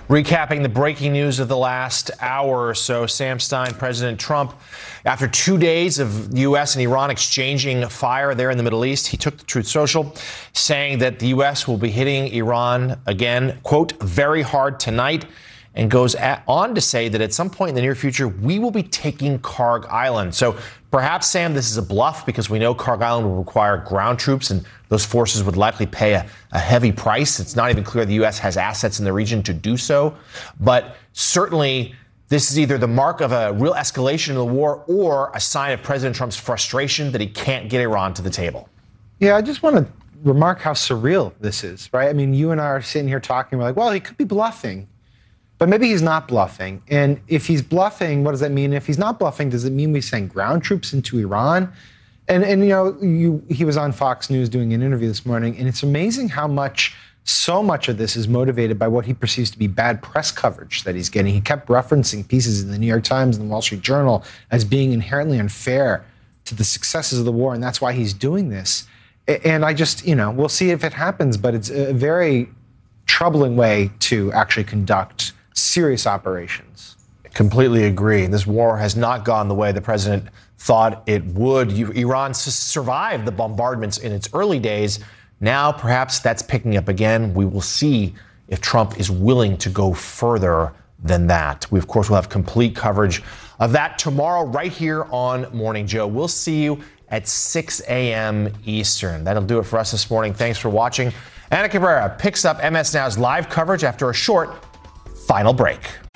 Recapping the breaking news of the last hour or so, Sam Stein, President Trump, after 2 days of the U.S. and Iran exchanging fire there in the Middle East, he took to Truth Social, saying that the U.S. will be hitting Iran again, quote, very hard tonight, and goes on to say that at some point in the near future, we will be taking Karg Island. So perhaps, Sam, this is a bluff because we know Karg Island will require ground troops and those forces would likely pay a heavy price. It's not even clear the U.S. has assets in the region to do so. But certainly, this is either the mark of a real escalation of the war or a sign of President Trump's frustration that he can't get Iran to the table. Yeah, I just want to remark how surreal this is, right? I mean, you and I are sitting here talking, we're like, well, he could be bluffing. But maybe he's not bluffing. And if he's bluffing, what does that mean? If he's not bluffing, does it mean we send ground troops into Iran? And you know, he was on Fox News doing an interview this morning, and it's amazing how so much of this is motivated by what he perceives to be bad press coverage that he's getting. He kept referencing pieces in the New York Times and the Wall Street Journal as being inherently unfair to the successes of the war, and that's why he's doing this. And I just, we'll see if it happens, but it's a very troubling way to actually conduct serious operations. Completely agree. This war has not gone the way the president thought it would. Iran survived the bombardments in its early days. Now, perhaps that's picking up again. We will see if Trump is willing to go further than that. We, of course, will have complete coverage of that tomorrow right here on Morning Joe. We'll see you at 6 a.m. Eastern. That'll do it for us this morning. Thanks for watching. Ana Cabrera picks up MS Now's live coverage after a short final break.